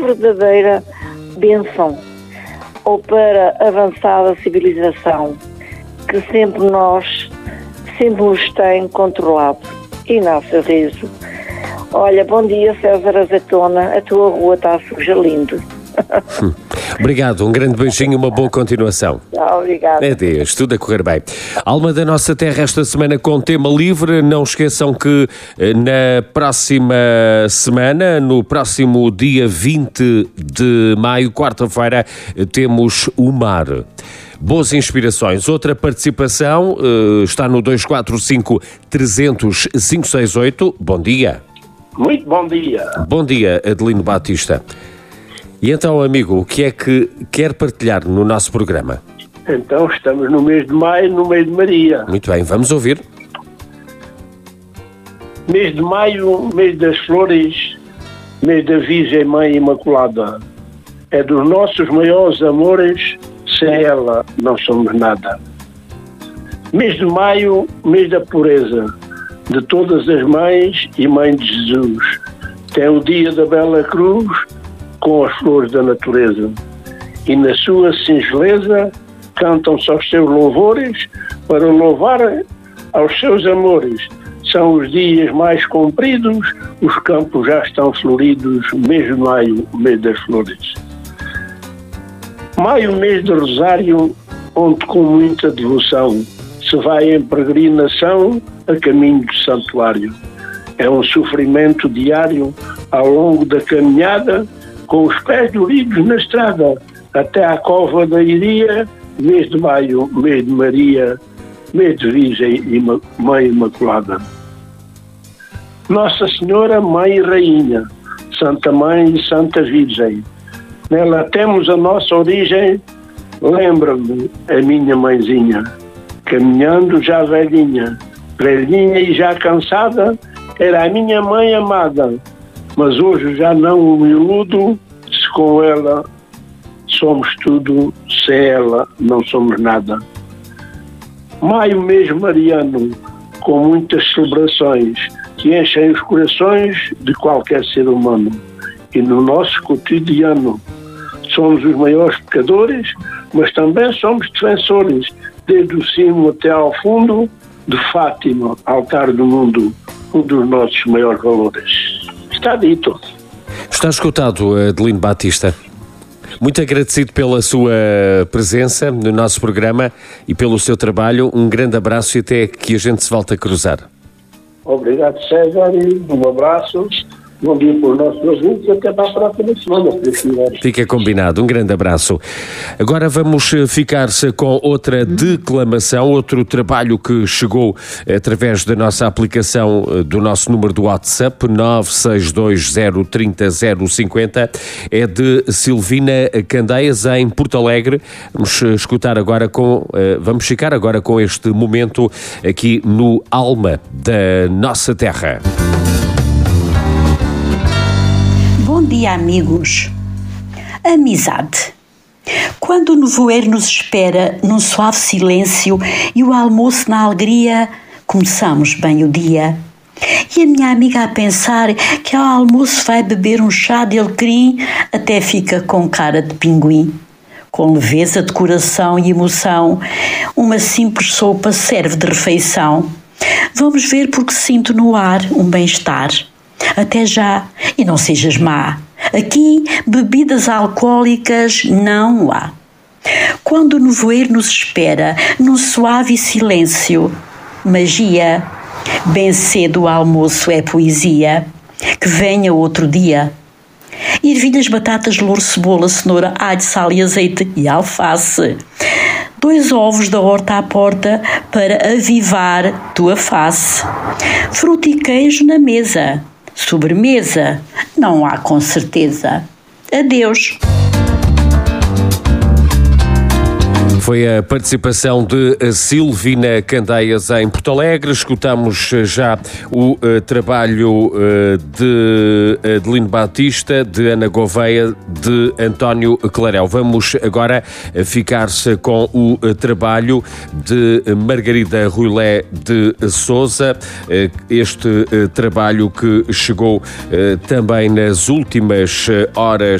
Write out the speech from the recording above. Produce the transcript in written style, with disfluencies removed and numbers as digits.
verdadeira bênção ou para a avançada civilização que sempre nos tem controlado. Inácio Riso. Olha, bom dia, César Azeitona, a tua rua está suja, lindo. Obrigado, um grande beijinho e uma boa continuação. Obrigado. Adeus, tudo a correr bem. Alma da Nossa Terra esta semana com tema livre. Não esqueçam que na próxima semana, no próximo dia 20 de maio, quarta-feira, temos o mar. Boas inspirações. Outra participação está no 245 300 568. Bom dia. Muito bom dia. Bom dia, Adelino Batista. E então, amigo, o que é que quer partilhar no nosso programa? Então, estamos no mês de maio, no mês de Maria. Muito bem, vamos ouvir. Mês de maio, mês das flores, mês da Virgem Mãe Imaculada. É dos nossos maiores amores, sem ela não somos nada. Mês de maio, mês da pureza, de todas as mães e mãe de Jesus. Tem o dia da Bela Cruz, com as flores da natureza, e na sua singeleza cantam-se aos seus louvores para louvar aos seus amores. São os dias mais compridos, os campos já estão floridos, mês de maio, mês das flores. Maio, mês de rosário, onde com muita devoção se vai em peregrinação a caminho do santuário. É um sofrimento diário ao longo da caminhada, com os pés doridos na estrada, até à cova da Iria, mês de maio, mês de Maria, mês de Virgem e Mãe Imaculada. Nossa Senhora, Mãe e Rainha, Santa Mãe e Santa Virgem, nela temos a nossa origem. Lembra-me, a minha mãezinha, caminhando já velhinha e já cansada, era a minha mãe amada. Mas hoje já não me iludo, se com ela somos tudo, sem ela não somos nada. Maio, mês mariano, com muitas celebrações que enchem os corações de qualquer ser humano. E no nosso cotidiano somos os maiores pecadores, mas também somos defensores, desde o cimo até ao fundo, de Fátima, altar do mundo, um dos nossos maiores valores. Está dito. Está escutado, Adelino Batista. Muito agradecido pela sua presença no nosso programa e pelo seu trabalho. Um grande abraço e até que a gente se volte a cruzar. Obrigado, César, e um abraço. Bom dia para os nossos ouvintes e até para a próxima semana. Fica combinado. Um grande abraço. Agora vamos ficar-se com outra declamação, outro trabalho que chegou através da nossa aplicação, do nosso número do WhatsApp, 962030050, é de Silvina Candeias, em Porto Alegre. Vamos ficar agora com este momento aqui no Alma da Nossa Terra. Bom dia, amigos. Amizade. Quando o nevoeiro nos espera num suave silêncio e o almoço na alegria, começamos bem o dia. E a minha amiga a pensar que ao almoço vai beber um chá de alecrim, até fica com cara de pinguim. Com leveza de coração e emoção, uma simples sopa serve de refeição. Vamos ver porque sinto no ar um bem-estar. Até já, e não sejas má. Aqui, bebidas alcoólicas não há. Quando o nevoeiro nos espera, num suave silêncio, magia. Bem cedo o almoço é poesia. Que venha outro dia. Ervilhas, batatas, louro, cebola, cenoura, alho, sal e azeite e alface. 2 ovos da horta à porta para avivar tua face. Fruta e queijo na mesa. Sobremesa não há com certeza. Adeus. Foi a participação de Silvina Candeias em Porto Alegre. Escutamos já o trabalho de Adelino Batista, de Ana Gouveia, de António Clarel. Vamos agora ficar-se com o trabalho de Margarida Ruilé de Sousa. Este trabalho que chegou também nas últimas horas